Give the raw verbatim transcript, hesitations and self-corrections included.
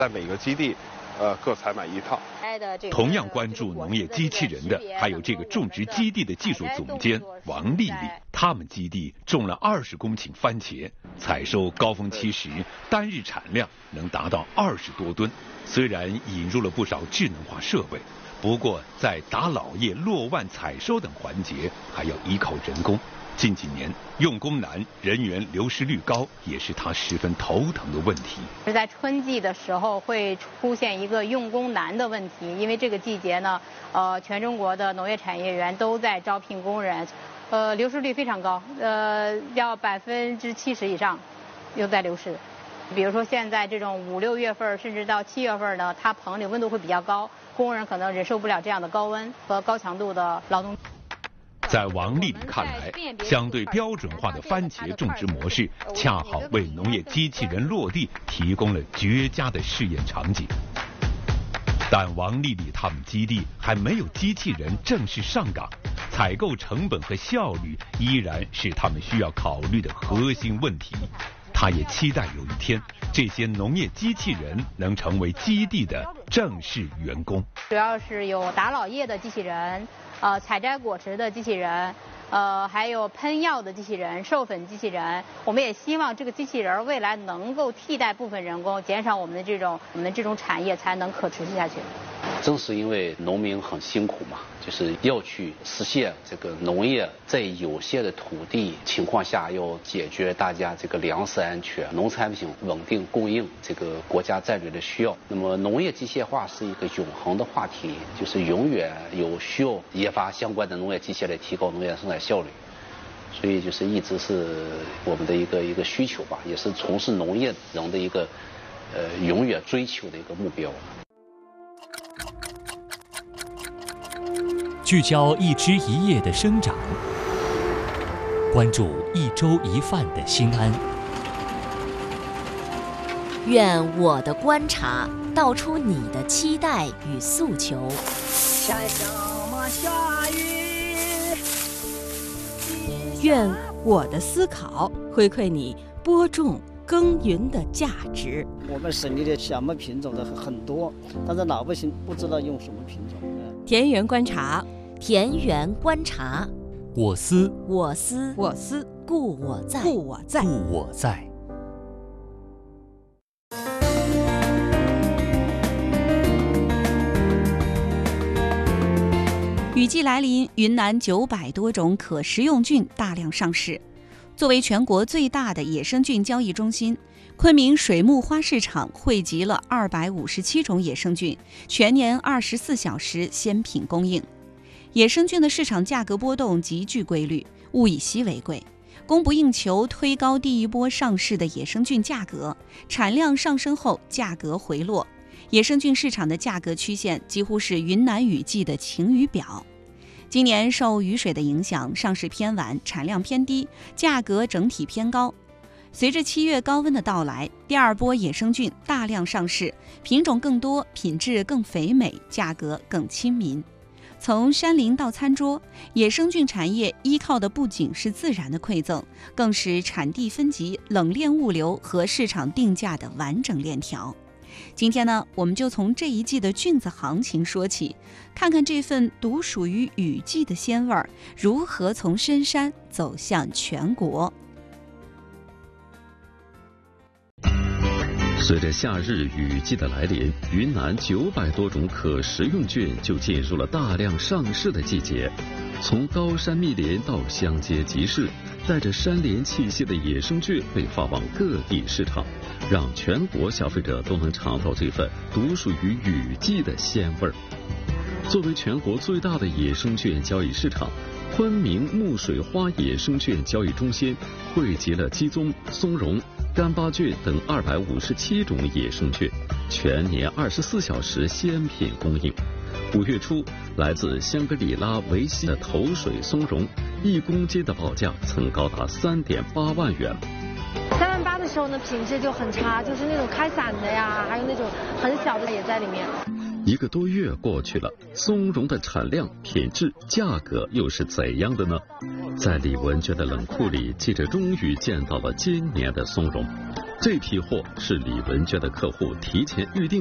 在每个基地，呃，各采买一套。 同样关注农业机器人的，还有这个种植基地的技术总监王丽丽。他们基地种了二十公顷番茄，采收高峰期时单日产量能达到二十多吨。虽然引入了不少智能化设备，不过在打老叶、落万采收等环节还要依靠人工。近几年用工难，人员流失率高，也是他十分头疼的问题。 是在春季的时候会出现一个用工难的问题，因为这个季节呢，呃，全中国的农业产业园都在招聘工人，呃，流失率非常高，呃，要百分之七十以上又在流失。比如说现在这种五六月份，甚至到七月份呢，它棚里温度会比较高，工人可能忍受不了这样的高温和高强度的劳动。 在王丽丽看来，相对标准化的番茄种植模式，恰好为农业机器人落地提供了绝佳的试验场景。但王丽丽他们基地还没有机器人正式上岗，采购成本和效率依然是他们需要考虑的核心问题。他也期待有一天，这些农业机器人能成为基地的正式员工。 主要是有打老叶的机器人。呃，采摘果实的机器人，呃，还有喷药的机器人、授粉机器人。我们也希望这个机器人未来能够替代部分人工，减少我们的这种我们的这种产业才能可持续下去。 正是因为农民很辛苦嘛，就是要去实现这个农业在有限的土地情况下，要解决大家这个粮食安全、农产品稳定供应这个国家战略的需要。那么农业机械化是一个永恒的话题，就是永远有需要研发相关的农业机械来提高农业生产效率。所以就是一直是我们的一个一个需求吧，也是从事农业人的一个呃永远追求的一个目标。 聚焦一枝一叶的生长，关注一粥一饭的心安。 愿我的观察道出你的期待与诉求。 下什么下雨？ 愿我的思考回馈你播种耕耘的价值。 我们省里的小麦品种的很多，但是老百姓不知道用什么品种。 田园观察， 田园观察， 我思我思我思故我在， 故我在， 故我在。 雨季来临，云南九百多种可食用菌大量上市。作为全国最大的野生菌交易中心，昆明水木花市场汇集了二百五十七种野生菌，全年二十四小时鲜品供应。野生菌的市场价格波动极具规律，物以稀为贵，供不应求推高第一波上市的野生菌价格，产量上升后价格回落。野生菌市场的价格曲线几乎是云南雨季的晴雨表。今年受雨水的影响，上市偏晚，产量偏低，价格整体偏高。随着七月高温的到来，第二波野生菌大量上市，品种更多，品质更肥美，价格更亲民。从山林到餐桌，野生菌产业依靠的不仅是自然的馈赠，更是产地分级、冷链物流和市场定价的完整链条。今天呢，我们就从这一季的菌子行情说起，看看这份独属于雨季的鲜味儿如何从深山走向全国。 随着夏日雨季的来临，云南九百多种可食用菌就进入了大量上市的季节。从高山密林到乡街集市，带着山林气息的野生菌被发往各地市场，让全国消费者都能尝到这份独属于雨季的鲜味儿。作为全国最大的野生菌交易市场，昆明木水花野生菌交易中心汇集了鸡枞、松茸、干巴菌等二百五十七种野生菌，全年二十四小时鲜品供应。五月初，来自香格里拉维西的头水松茸，一公斤的报价曾高达三点八万元。 三万八的时候呢，品质就很差，就是那种开散的呀，还有那种很小的也在里面。 一个多月过去了，松茸的产量、品质、价格又是怎样的呢？在李文娟的冷库里，记者终于见到了今年的松茸。 这批货是李文娟的客户提前预定